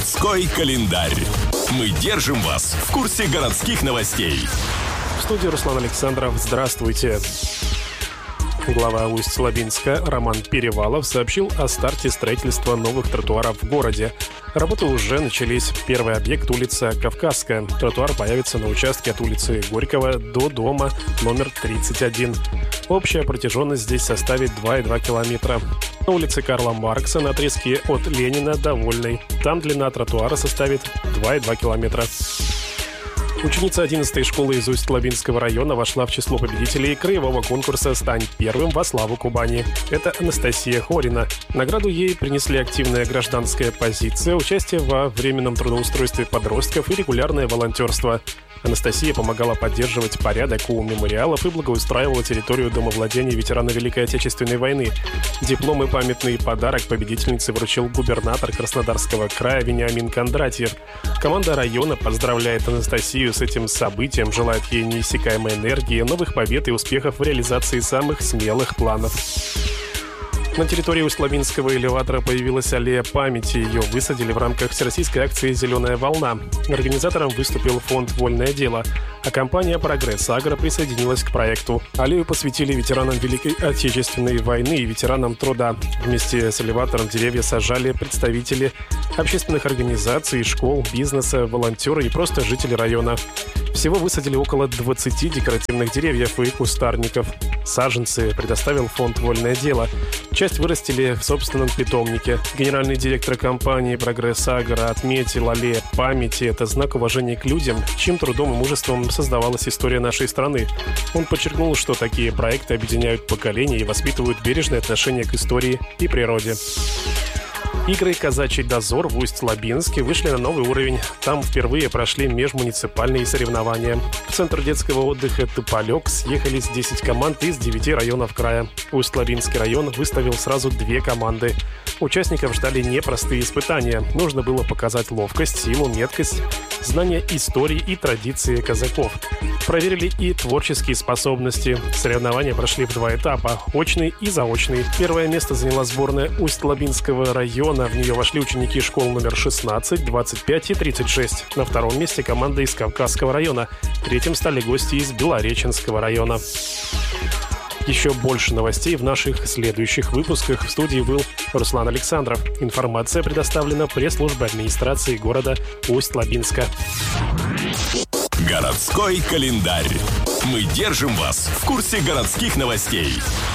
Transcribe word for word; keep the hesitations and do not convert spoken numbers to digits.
Городской календарь. Мы держим вас в курсе городских новостей. В студии Руслан Александров. Здравствуйте. Глава Усть-Лабинска Роман Перевалов сообщил о старте строительства новых тротуаров в городе. Работы уже начались. Первый объект – улица Кавказская. Тротуар появится на участке от улицы Горького до дома номер тридцать один. Общая протяженность здесь составит два и два километра. На улице Карла Маркса на отрезке от Ленина до Вольной. Там длина тротуара составит два и два километра. Ученица одиннадцатой школы из Усть-Лабинского района вошла в число победителей краевого конкурса «Стань первым во славу Кубани». Это Анастасия Хорина. Награду ей принесли активная гражданская позиция, участие во временном трудоустройстве подростков и регулярное волонтерство. Анастасия помогала поддерживать порядок у мемориалов и благоустраивала территорию домовладения ветерана Великой Отечественной войны. Диплом и памятный подарок победительнице вручил губернатор Краснодарского края Вениамин Кондратьев. Команда района поздравляет Анастасию с этим событием, желает ей неиссякаемой энергии, новых побед и успехов в реализации самых смелых планов. На территории Усть-Лабинского элеватора появилась аллея памяти. Ее высадили в рамках всероссийской акции «Зеленая волна». Организатором выступил фонд «Вольное дело», а компания «Прогресс Агро» присоединилась к проекту. Аллею посвятили ветеранам Великой Отечественной войны и ветеранам труда. Вместе с элеватором деревья сажали представители общественных организаций, школ, бизнеса, волонтеры и просто жители района. Всего высадили около двадцати декоративных деревьев и кустарников. Саженцы предоставил фонд «Вольное дело». Часть вырастили в собственном питомнике. Генеральный директор компании «Прогресс Агро» отметил, аллея памяти – это знак уважения к людям, чьим трудом и мужеством создавалась история нашей страны. Он подчеркнул, что такие проекты объединяют поколения и воспитывают бережное отношение к истории и природе. Игры «Казачий дозор» в Усть-Лабинске вышли на новый уровень. Там впервые прошли межмуниципальные соревнования. В Центр детского отдыха «Тополек» съехались десять команд из девяти районов края. Усть-Лабинский район выставил сразу две команды. Участников ждали непростые испытания. Нужно было показать ловкость, силу, меткость, знание истории и традиции казаков. Проверили и творческие способности. Соревнования прошли в два этапа – очный и заочный. Первое место заняла сборная Усть-Лабинского района. В нее вошли ученики школ номер шестнадцать, двадцать пять и тридцать шесть. На втором месте команда из Кавказского района. Третьим стали гости из Белореченского района. Еще больше новостей в наших следующих выпусках. В студии был Руслан Александров. Информация предоставлена пресс-службой администрации города Усть-Лабинска. Городской календарь. Мы держим вас в курсе городских новостей.